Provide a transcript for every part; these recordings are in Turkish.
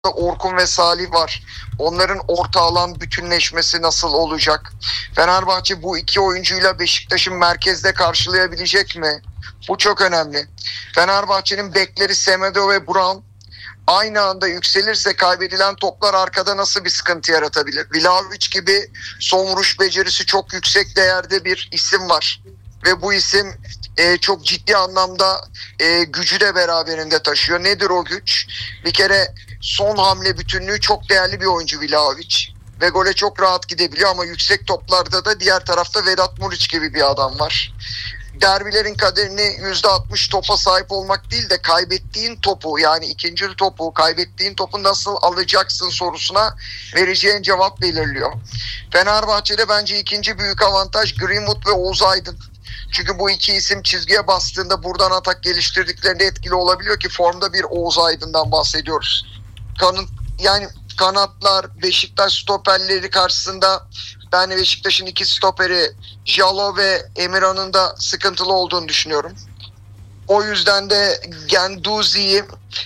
Orkun ve Salih var. Onların orta alan bütünleşmesi nasıl olacak? Fenerbahçe bu iki oyuncuyla Beşiktaş'ın merkezde karşılayabilecek mi? Bu çok önemli. Fenerbahçe'nin bekleri Semedo ve Brown aynı anda yükselirse kaybedilen toplar arkada nasıl bir sıkıntı yaratabilir? Vlahovic gibi son vuruş becerisi çok yüksek değerde bir isim var. Ve bu isim çok ciddi anlamda gücü de beraberinde taşıyor. Nedir o güç? Bir kere son hamle bütünlüğü çok değerli bir oyuncu Vlahovic. Ve gole çok rahat gidebiliyor ama yüksek toplarda da diğer tarafta Vedat Muriç gibi bir adam var. Derbilerin kaderini %60 topa sahip olmak değil de kaybettiğin topu, yani ikinci topu, kaybettiğin topu nasıl alacaksın sorusuna vereceğin cevap belirliyor. Fenerbahçe'de bence ikinci büyük avantaj Greenwood ve Oğuz Aydın. Çünkü bu iki isim çizgiye bastığında buradan atak geliştirdiklerinde etkili olabiliyor ki formda bir Oğuz Aydın'dan bahsediyoruz. Yani kanatlar, Beşiktaş stoperleri karşısında ben Beşiktaş'ın iki stoperi Jalo ve Emirhan'ın da sıkıntılı olduğunu düşünüyorum. O yüzden de Genduzi'yi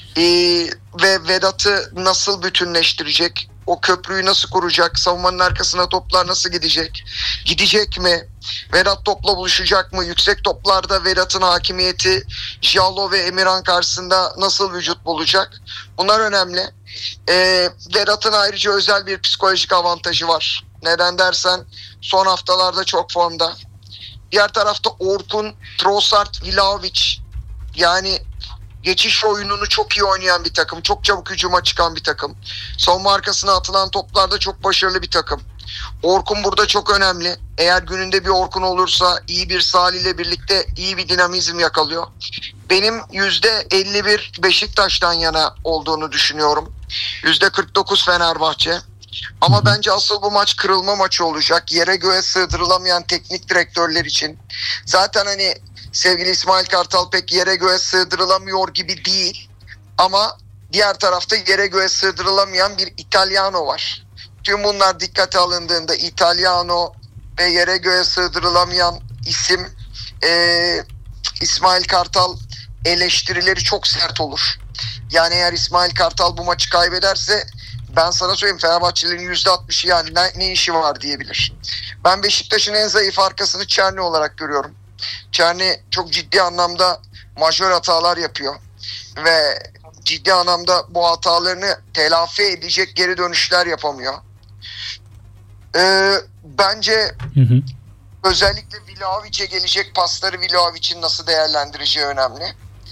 ve Vedat'ı nasıl bütünleştirecek? O köprüyü nasıl kuracak? Savunmanın arkasına toplar nasıl gidecek? Gidecek mi? Vedat topla buluşacak mı? Yüksek toplarda Vedat'ın hakimiyeti Jalo ve Emirhan karşısında nasıl vücut bulacak? Bunlar önemli. Vedat'ın ayrıca özel bir psikolojik avantajı var. Neden dersen son haftalarda çok formda. Diğer tarafta Orkun, Trossard, Vlahovic, yani geçiş oyununu çok iyi oynayan bir takım. Çok çabuk hücuma çıkan bir takım. Savunma arkasına atılan toplarda çok başarılı bir takım. Orkun burada çok önemli. Eğer gününde bir Orkun olursa iyi bir Salih ile birlikte iyi bir dinamizm yakalıyor. Benim %51 Beşiktaş'tan yana olduğunu düşünüyorum. %49 Fenerbahçe. Ama bence asıl bu maç kırılma maçı olacak. Yere göğe sığdırılamayan teknik direktörler için. Zaten hani sevgili İsmail Kartal pek yere göğe sığdırılamıyor gibi değil. Ama diğer tarafta yere göğe sığdırılamayan bir Italiano var. Tüm bunlar dikkate alındığında Italiano ve yere göğe sığdırılamayan isim İsmail Kartal eleştirileri çok sert olur. Yani eğer İsmail Kartal bu maçı kaybederse ben sana söyleyeyim Fenerbahçelilerin %60'ı yani ne işi var diyebilir. Ben Beşiktaş'ın en zayıf arkasını Çerni olarak görüyorum. Çerni çok ciddi anlamda majör hatalar yapıyor. Ve ciddi anlamda bu hatalarını telafi edecek geri dönüşler yapamıyor. Bence özellikle Vlahovic'e gelecek pasları Vlahovic'in nasıl değerlendireceği önemli.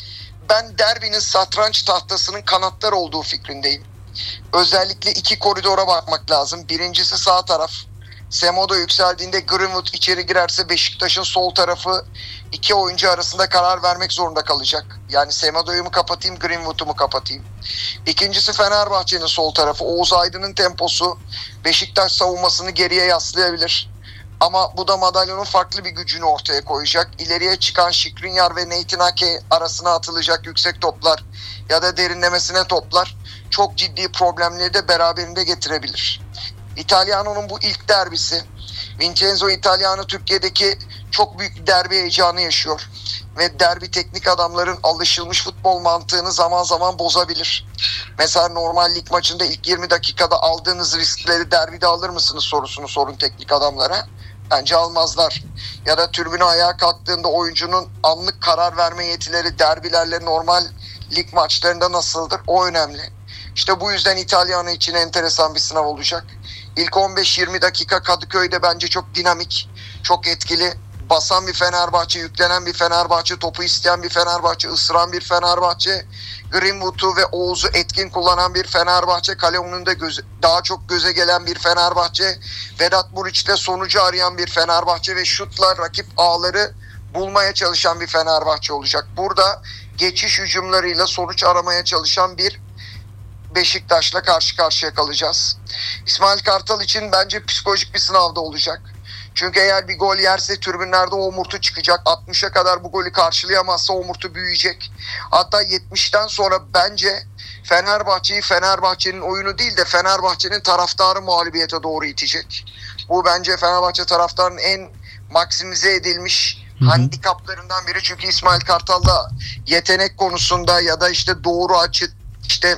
Ben derbinin satranç tahtasının kanatlar olduğu fikrindeyim. Özellikle iki koridora bakmak lazım. Birincisi sağ taraf. Semedo yükseldiğinde Greenwood içeri girerse Beşiktaş'ın sol tarafı iki oyuncu arasında karar vermek zorunda kalacak. Yani Semedo'yu mu kapatayım, Greenwood'u mu kapatayım? İkincisi Fenerbahçe'nin sol tarafı. Oğuz Aydın'ın temposu Beşiktaş savunmasını geriye yaslayabilir. Ama bu da madalyonun farklı bir gücünü ortaya koyacak. İleriye çıkan Skriniar ve Nathan Ake arasına atılacak yüksek toplar ya da derinlemesine toplar çok ciddi problemleri de beraberinde getirebilir. Italiano'nun bu ilk derbisi. Vincenzo Italiano Türkiye'deki çok büyük bir derbi heyecanı yaşıyor. Ve derbi teknik adamların alışılmış futbol mantığını zaman zaman bozabilir. Mesela normal lig maçında ilk 20 dakikada aldığınız riskleri derbide alır mısınız sorusunu sorun teknik adamlara. Bence almazlar. Ya da tribüne ayağa kalktığında oyuncunun anlık karar verme yetileri derbilerle normal lig maçlarında nasıldır? O önemli. İşte bu yüzden İtalyanı için enteresan bir sınav olacak. İlk 15-20 dakika Kadıköy'de bence çok dinamik, çok etkili. Basan bir Fenerbahçe, yüklenen bir Fenerbahçe, topu isteyen bir Fenerbahçe, ısıran bir Fenerbahçe, Greenwood'u ve Oğuz'u etkin kullanan bir Fenerbahçe, kale önünde daha çok göze gelen bir Fenerbahçe, Vedat Muriç'te sonucu arayan bir Fenerbahçe ve şutla rakip ağları bulmaya çalışan bir Fenerbahçe olacak. Burada geçiş hücumlarıyla sonuç aramaya çalışan bir Beşiktaş'la karşı karşıya kalacağız. İsmail Kartal için bence psikolojik bir sınavda olacak. Çünkü eğer bir gol yerse tribünlerde o omurtu çıkacak. 60'a kadar bu golü karşılayamazsa omurtu büyüyecek. Hatta 70'ten sonra bence Fenerbahçe'yi Fenerbahçe'nin oyunu değil de Fenerbahçe'nin taraftarı mağlubiyete doğru itecek. Bu bence Fenerbahçe taraftarının en maksimize edilmiş handikaplarından biri. Çünkü İsmail Kartal da yetenek konusunda ya da işte doğru açı, işte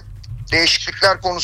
değişiklikler konusunda